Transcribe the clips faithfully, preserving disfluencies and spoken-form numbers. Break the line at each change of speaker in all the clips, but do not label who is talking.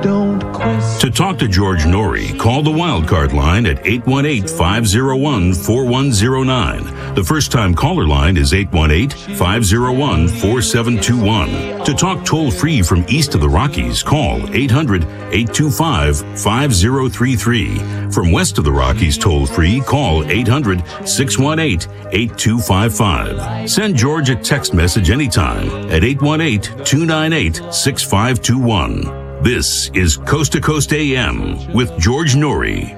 don't question.
To talk to George Norrie, call the Wildcard line at eight one eight, five oh one, four one oh nine. The first-time caller line is eight one eight, five oh one, four seven two one. To talk toll-free from east of the Rockies, call eight hundred, eight two five, five oh three three. From west of the Rockies toll-free, call eight hundred, six one eight, eight two five five. Send George a text message anytime at eight one eight, two nine eight, six five two one. This is Coast to Coast A M with George Norrie.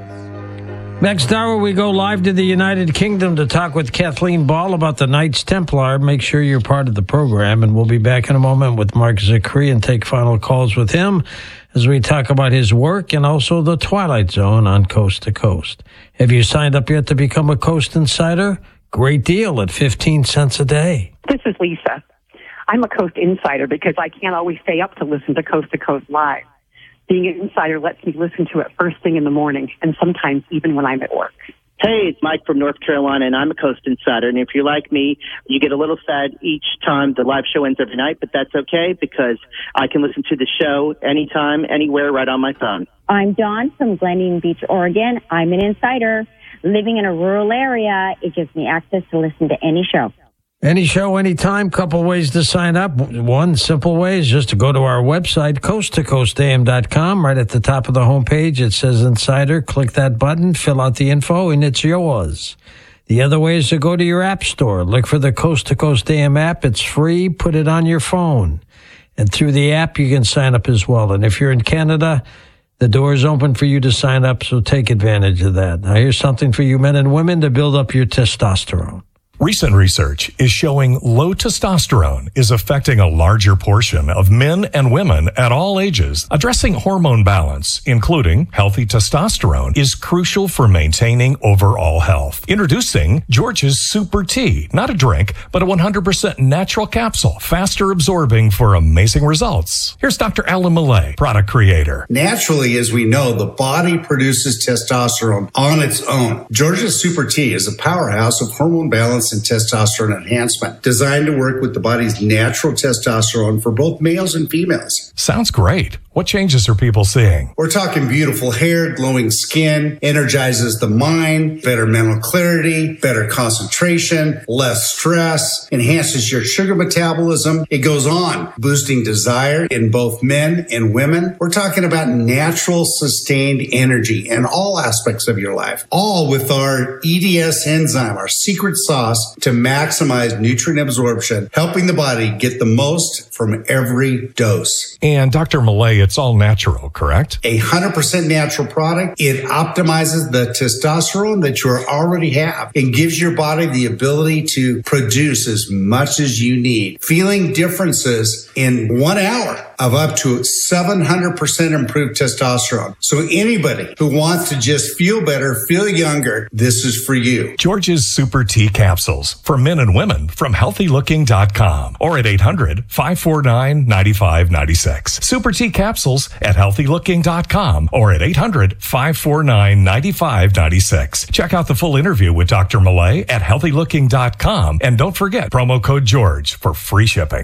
Next hour, we go live to the United Kingdom to talk with Kathleen Ball about the Knights Templar. Make sure you're part of the program, and we'll be back in a moment with Mark Zicree and take final calls with him as we talk about his work and also the Twilight Zone on Coast to Coast. Have you signed up yet to become a Coast Insider? Great deal at fifteen cents a day.
This is Lisa. I'm a Coast Insider because I can't always stay up to listen to Coast to Coast Live. Being an insider lets me listen to it first thing in the morning, and sometimes even when I'm at work.
Hey, it's Mike from North Carolina, and I'm a Coast Insider. And if you're like me, you get a little sad each time the live show ends every night, but that's okay because I can listen to the show anytime, anywhere, right on my phone.
I'm Dawn from Glendian Beach, Oregon. I'm an insider. Living in a rural area, it gives me access to listen to any show.
Any show, anytime. Couple ways to sign up. One simple way is just to go to our website, coast to coast a m dot com. Right at the top of the homepage, it says Insider. Click that button, fill out the info, and it's yours. The other way is to go to your app store. Look for the Coast to Coast A M app. It's free. Put it on your phone. And through the app, you can sign up as well. And if you're in Canada, the door is open for you to sign up, so take advantage of that. Now, here's something for you men and women to build up your testosterone.
Recent research is showing low testosterone is affecting a larger portion of men and women at all ages. Addressing hormone balance, including healthy testosterone, is crucial for maintaining overall health. Introducing George's Super Tea, not a drink, but a one hundred percent natural capsule, faster absorbing for amazing results. Here's Doctor Alan Millay, product creator.
Naturally, as we know, the body produces testosterone on its own. George's Super Tea is a powerhouse of hormone balance and testosterone enhancement, designed to work with the body's natural testosterone for both males and females.
Sounds great. What changes are people seeing?
We're talking beautiful hair, glowing skin, energizes the mind, better mental clarity, better concentration, less stress, enhances your sugar metabolism. It goes on, boosting desire in both men and women. We're talking about natural, sustained energy in all aspects of your life, all with our E D S enzyme, our secret sauce to maximize nutrient absorption, helping the body get the most from every dose.
And Doctor Millay, it's all natural, correct?
A one hundred percent natural product. It optimizes the testosterone that you already have and gives your body the ability to produce as much as you need. Feeling differences in one hour of up to seven hundred percent improved testosterone. So anybody who wants to just feel better, feel younger, this is for you.
George's Super Tea capsules for men and women from healthy looking dot com or at eight hundred, five four nine, nine five nine six. Super Tea capsules at healthy looking dot com or at eight hundred, five four nine, nine five nine six. Check out the full interview with Doctor Millay at healthy looking dot com and don't forget promo code George for free shipping.